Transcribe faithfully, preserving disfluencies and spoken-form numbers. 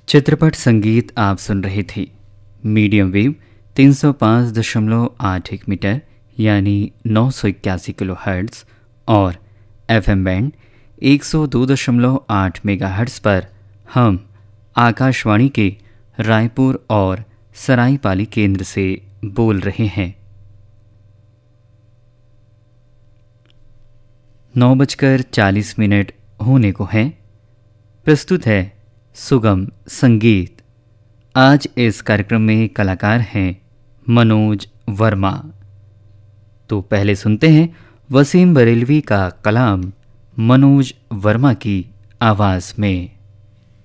चित्रपट संगीत आप सुन रहे थे। मीडियम वेव तीन सौ पाँच दशमलव आठ एक मीटर यानी नौ सौ इक्यासी किलो हर्ट्ज़ और एफएम बैंड एक सौ दो दशमलव आठ मेगा हर्ट्ज़ पर हम आकाशवाणी के रायपुर और सरायपाली केंद्र से बोल रहे हैं। नौ बजकर चालीस मिनट होने को हैं। प्रस्तुत है सुगम संगीत। आज इस कार्यक्रम में कलाकार हैं मनोज वर्मा। तो पहले सुनते हैं वसीम बरेलवी का कलाम मनोज वर्मा की आवाज़ में।